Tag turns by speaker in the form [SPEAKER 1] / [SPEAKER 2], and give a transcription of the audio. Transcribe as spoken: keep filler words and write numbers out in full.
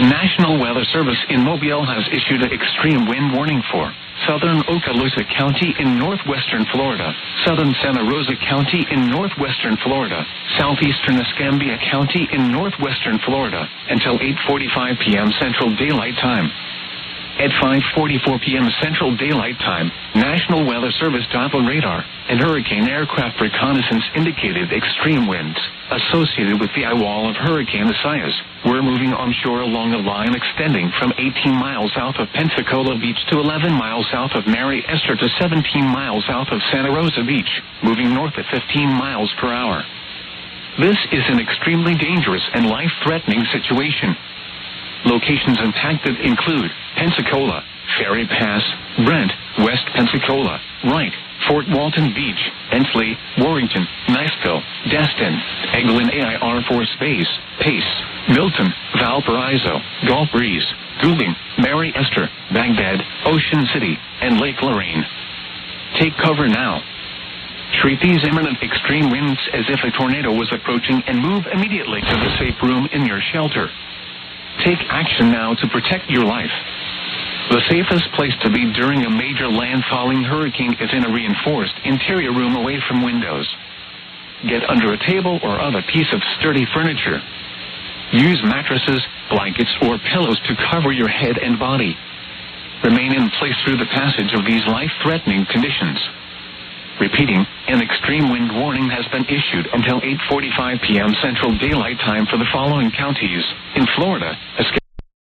[SPEAKER 1] National Weather Service in Mobile has issued an extreme wind warning for southern Okaloosa County in northwestern Florida, southern Santa Rosa County in northwestern Florida, southeastern Escambia County in northwestern Florida, until eight forty-five p m Central Daylight Time. At five forty-four p m Central Daylight Time, National Weather Service Doppler radar and hurricane aircraft reconnaissance indicated extreme winds associated with the eye wall of Hurricane Isaias were moving onshore along a line extending from eighteen miles south of Pensacola Beach to eleven miles south of Mary Esther to seventeen miles south of Santa Rosa Beach, moving north at fifteen miles per hour. This is an extremely dangerous and life-threatening situation. Locations impacted include Pensacola, Ferry Pass, Brent, West Pensacola, Wright, Fort Walton Beach, Ensley, Warrington, Niceville, Destin, Eglin A I R Force Base, Pace, Milton, Valparaiso, Gulf Breeze, Goulding, Mary Esther, Baghdad, Ocean City, and Lake Lorraine. Take cover now. Treat these imminent extreme winds as if a tornado was approaching and move immediately to the safe room in your shelter. Take action now to protect your life. The safest place to be during a major landfalling hurricane is in a reinforced interior room away from windows. Get under a table or other piece of sturdy furniture. Use mattresses, blankets, or pillows to cover your head and body. Remain in place through the passage of these life-threatening conditions. Repeating, an extreme wind warning has been issued until eight forty-five p m Central Daylight Time for the following counties in Florida: